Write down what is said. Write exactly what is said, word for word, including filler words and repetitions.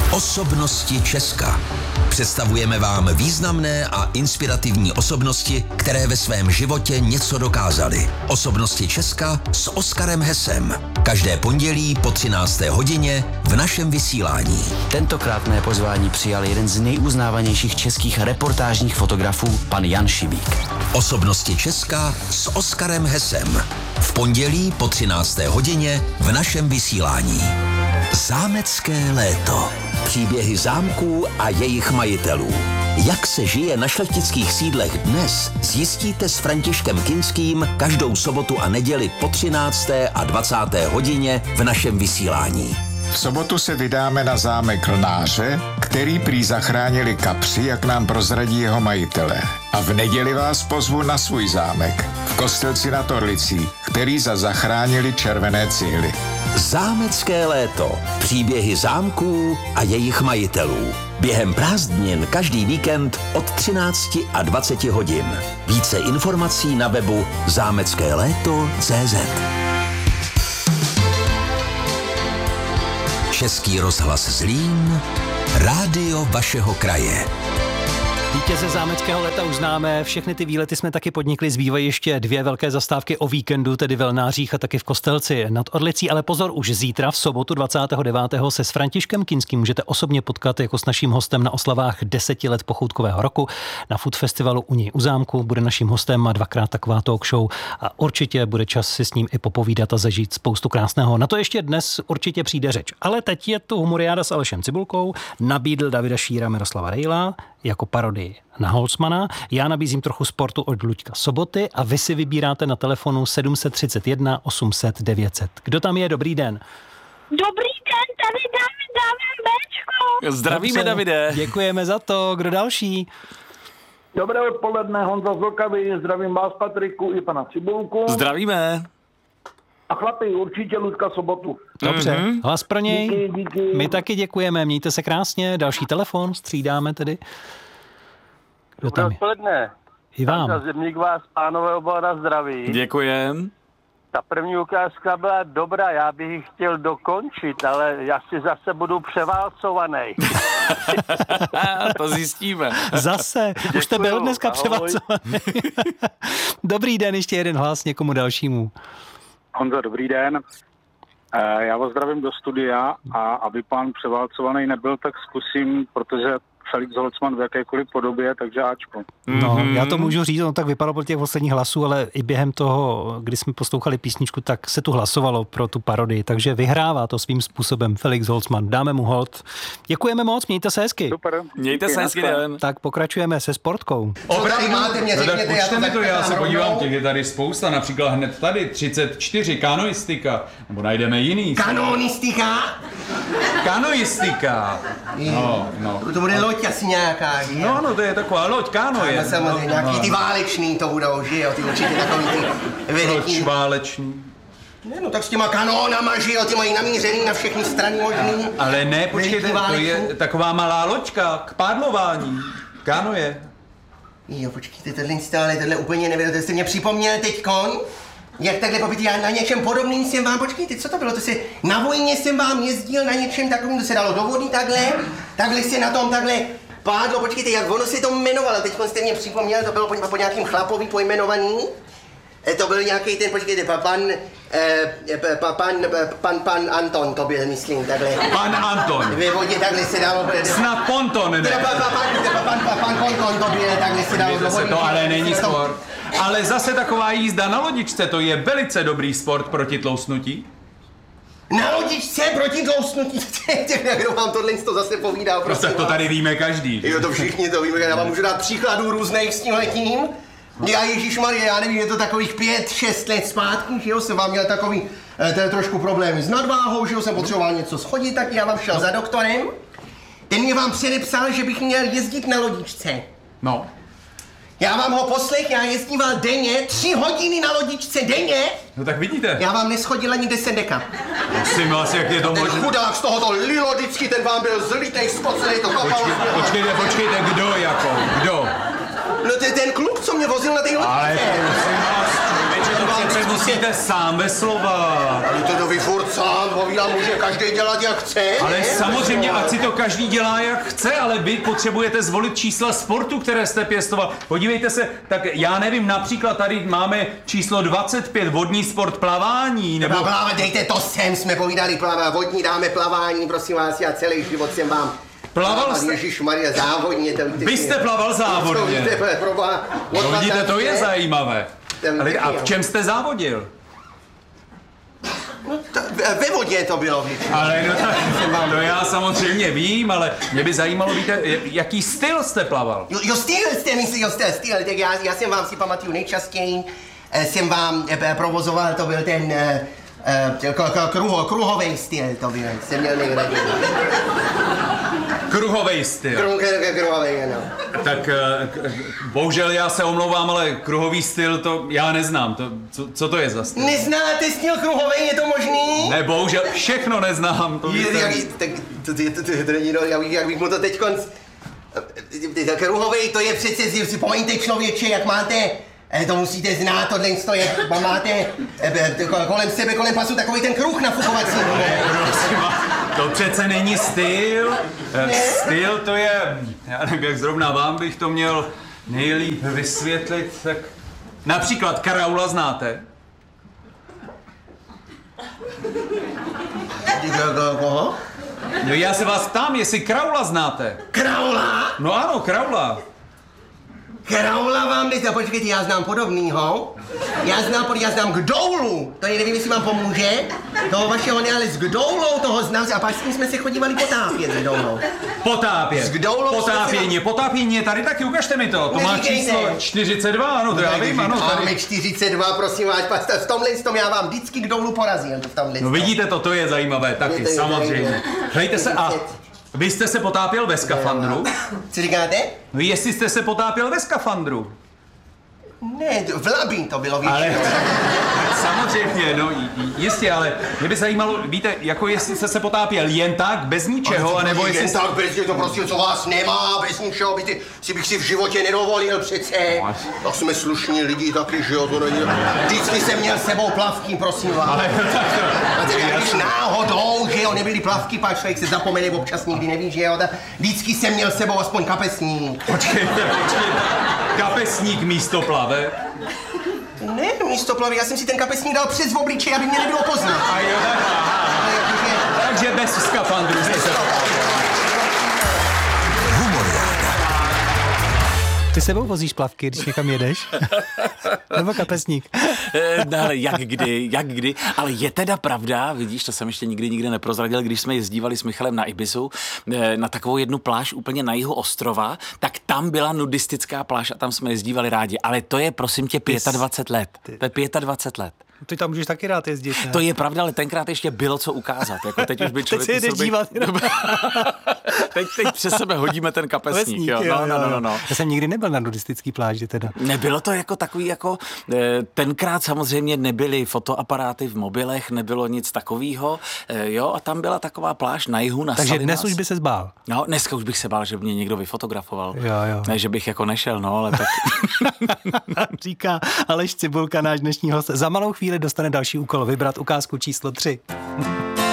Osobnosti Česka. Představujeme vám významné a inspirativní osobnosti, které ve svém životě něco dokázaly. Osobnosti Česka s Oskarem Hesem. Každé pondělí po třinácté hodině v našem vysílání. Tentokrát mé pozvání přijal jeden z nejuznávanějších českých reportážních fotografů, pan Jan Šibík. Osobnosti Česka s Oskarem Hesem. V pondělí po třinácté hodině v našem vysílání. Zámecké léto. Příběhy zámků a jejich majitelů. Jak se žije na šlechtických sídlech dnes, zjistíte s Františkem Kinským každou sobotu a neděli po třinácté a dvacáté hodině v našem vysílání. V sobotu se vydáme na zámek Lnáře, který prý zachránili kapři, jak nám prozradí jeho majitelé. A v neděli vás pozvu na svůj zámek v Kostelci nad Orlicí, který za zachránili červené cihly. Zámecké léto. Příběhy zámků a jejich majitelů. Během prázdnin každý víkend od třinácti a dvaceti hodin. Více informací na webu zámecké léto tečka cé zet. Český rozhlas Zlín, rádio vašeho kraje. Vítěze zámeckého léta už známe, všechny ty výlety jsme taky podnikli, zbývají ještě dvě velké zastávky o víkendu, tedy v Lnářích a taky v Kostelci nad Orlicí, ale pozor, už zítra v sobotu dvacátého devátého se s Františkem Kinským můžete osobně potkat jako s naším hostem na oslavách deseti let pochoutkového roku. Na Food Festivalu u něj u zámku bude naším hostem a dvakrát taková talk show a určitě bude čas si s ním i popovídat a zažít spoustu krásného. Na to ještě dnes určitě přijde řeč. Ale teď je tu humoriáda s Alešem Cibulkou, nabídl Davida Šíra, Miroslava Rejla jako parodii na Holcmana. Já nabízím trochu sportu od Luďka Soboty a vy si vybíráte na telefonu sedm tři jedna osm set devět set. Kdo tam je? Dobrý den. Dobrý den, tady David, David Bčko. Zdravíme, Dobře, Davide. Děkujeme za to. Kdo další? Dobré odpoledne, Honza z Vltavy, zdravím vás, Patriku, i pana Cibulku. Zdravíme. A chlapi, určitě Luďka Sobotu. Dobře, mm-hmm. Hlas pro něj. Díky, díky. My taky děkujeme, mějte se krásně. Další telefon, střídáme tedy. Kdo Dobré odpoledne. I vám. Zemník vás, pánové, oba zdraví. Děkujem. Ta první ukázka byla dobrá, já bych ji chtěl dokončit, ale já si zase budu převálcovaný. To zjistíme. Zase, Děkuju, už jste byl dneska převálcovaný. Dobrý den, ještě jeden hlas někomu dalšímu. Honza, dobrý den. Já vás zdravím do studia a aby pán převálcovaný nebyl, tak zkusím, protože Felix Holcman v jakékoliv podobě, takže Ačko. No, mm-hmm. Já to můžu říct, on tak vypadalo po těch posledních hlasů, ale i během toho, kdy jsme poslouchali písničku, tak se tu hlasovalo pro tu parodii, takže vyhrává to svým způsobem Felix Holcman. Dáme mu hold. Děkujeme moc, mějte se hezky. Super. Mějte se hezky, den. Tak pokračujeme se sportkou. Opravdu? Máte mě, řekněte, no, tak počteme to, já se podívám, těch je tady spousta, například hned tady třicet čtyři, kanoistika, nebo najdeme jiný. Kanonistika? Kanoistika. No, no. To bude loď asi nějaká, že? No, no, to je taková loď, káno je. No, samozřejmě, no, nějaký no. Ty válečný to budou, že jo, ty určitě takový ty veliký. Proč váleční? Ne, no tak s těma kanónama, že jo, ty mají namířený na všechny strany možný. Ale ne, počkejte, to je taková malá loďka k pádlování. Káno je. Jo, počkejte, tohle jste, ale tohle úplně nevěděl, to jste mě připomněl teďkon. Jak takhle popít, já na něčem podobným jsem vám, počkejte, co to bylo, to se, na vojně jsem vám jezdil na něčem takovým, to se dalo do vody takhle, takhle se na tom takhle pádlo, počkejte, jak ono se to jmenovalo, teď jste mě připomněl, to bylo po, po nějakým chlapovi pojmenovaný, e, to byl nějaký ten, počkejte, pa, pan, e, pa, pan, pan, pan Anton to byl, myslím, takhle. Pan Anton. Ve vodě takhle se dalo. Snad ponton, ne? Teda, pa, pa, pan, pan, pan, pan Ponton to byl, takhle se dalo do vody. To ale není sport. Ale zase taková jízda na lodičce, to je velice dobrý sport proti tlousnutí. Na lodičce proti tlousnutí? Kdo vám tohle to zase povídá, prosím. No tak to tady víme každý. Jo, to všichni to víme, já vám můžu dát příkladů různých s tímhletím. Já ježišmarja, já nevím, je to takových pět, šest let zpátky, že jo, jsem vám měl takový eh, trošku problémy s nadváhou, že jo, jsem potřeboval něco schodit, tak já vám šel za doktorem. Ten mě vám předepsal, že bych měl jezdit na lodičce. No. Já vám ho poslech, já jezdíval denně, tři hodiny na lodičce denně. No tak vidíte. Já vám neschodil ani deset deka. Prosím vás, jak je to možné. Ten chudák z tohoto lilo vždycky, ten vám byl zlitej, spocený, to kapalo. Počkejte, počkejte, počkejte, kdo jako, kdo? No to je ten kluk, co mě vozil na té lodičce. Ale prosím vás, člověče, to přece musíte sám ve slova. Ale to vy furt sám, povídám, může každý dělat jak chce. Ale ne? samozřejmě, ať si to každý dělá jak chce, ale vy potřebujete zvolit čísla sportu, které jste pěstoval. Podívejte se, tak já nevím, například tady máme číslo dvacet pět, vodní sport, plavání, nebo... No, plávat, dejte to sem, jsme povídali plava, vodní dáme plavání, prosím vás, já celý život jsem vám... Plaval jste? Ježišmarja, závodně. To víte, vy jste plaval závodně. To víte, proba, no, vidíte, to je zajímavé. Ale a v čem jste závodil? No, to, ve vodě to bylo, víš. Ale no, tak, to já samozřejmě vím, ale mě by zajímalo, víte, jaký styl jste plaval? Jo, jo styl jste, myslí, jo styl, styl, tak já, já jsem vám si pamatuju nejčastěji, eh, jsem vám eh, provozoval, to byl ten eh, eh, kruho, kruhový styl, to byl, jsem měl nejraději. Kruhovej styl. Kru, kruhovej, ano. Tak bohužel já se omlouvám, ale kruhový styl to já neznám. To, co, co to je za styl? Neznáte styl kruhovej, je to možný? Ne, bohužel všechno neznám. To je, jak, tak, to, to, to, to, to není, no, jak, jak bych mu to teď konc... Kruhovej, to je přece, si pomeňte člověče, jak máte... To musíte znát, tohle jak máte kolem sebe, kolem pasu, takový ten kruh nafukovací. To přece není styl. Ne? Styl to je, já nevím, jak zrovna vám bych to měl nejlíp vysvětlit, tak například Karaula znáte? Koho? No já se vás ptám, jestli Kraula znáte. Kraula? No ano, Kraula. Kraula vám jde, počkejte, já znám podobnýho. Já znám, já znám Kdoulu, to je, nevím, jestli vám pomůže. Toho vašeho ne, ale s Kdoulou toho znám a pak s tím jsme se chodívali potápět s Kdoulou. Potápět. S Kdoulou Potápění, se... potápění je tady taky, ukažte mi to. To má číslo čtyřicet dva, ano, to já vím, ano. Tady. Máme čtyřicet dva, prosím vás, v tomhle tom já vám vždycky Kdoulu porazil. V tomhle no vidíte to, to je zajímavé taky, to je samozřejmě. Hlejte se a... Vy jste se potápěl ve skafandru? Co říkáte? No jestli jste se potápěl ve skafandru. Ne, v labín to bylo, víš. Ale samozřejmě, no jistě, ale mě by zajímalo, víte, jako jestli jste se potápěl jen tak, bez ničeho, anebo jestli... Jen tak, bez to prostě, co vás nemá, bez ničeho, víte, si bych si v životě nedovolil přece. Tak jsme slušní lidi taky, že jo, to není... Vždycky jsem měl s sebou plavky, prosím vás. Ale tak to... Když náhodou, že jo, nebyly plavky, pak člověk se zapomene, občas nikdy neví, že jo, tak vždycky jsem měl s sebou aspoň kapesník. Počkejte, počkejte, kapesník místo plav. Ne, místo plavy, já jsem si ten kapesník dal přes v obličej, aby mě nebylo poznat. A jo, takže bez skafandru jste se... Ty sebou vozíš plavky, když někam jedeš? Nebo kapesník? No, ale jak kdy, jak kdy. Ale je teda pravda, vidíš, to jsem ještě nikdy nikde neprozradil, když jsme jezdívali s Michalem na Ibizu, na takovou jednu pláž úplně na jihu ostrova, tak tam byla nudistická pláž a tam jsme jezdívali rádi. Ale to je, prosím tě, dvacet pět let. To je dvacet pět let. Ty tam můžeš taky rád jezdit, ne? To je pravda, ale tenkrát ještě bylo co ukázat. Jako teď už by člověk... Teď si jdeš dívat. teď, teď přes sebe hodíme ten kapesník. Vesník, jo. Jo, no, jo, no, no, no. Já jsem nikdy nebyl na nudistický pláži teda. Nebylo to jako takový jako... Tenkrát samozřejmě nebyly fotoaparáty v mobilech, nebylo nic takového. Jo, a tam byla taková pláž na jihu, na Takže Salinas. dnes už by se zbál. No, dneska už bych se bál, že by mě někdo vyfotografoval. Jo, jo. Ne, že bych jako nešel, no, ale tak... Říká Aleš Cibulka, náš dnešní host. Za malou chvíli dostane další úkol, vybrat ukázku číslo tři.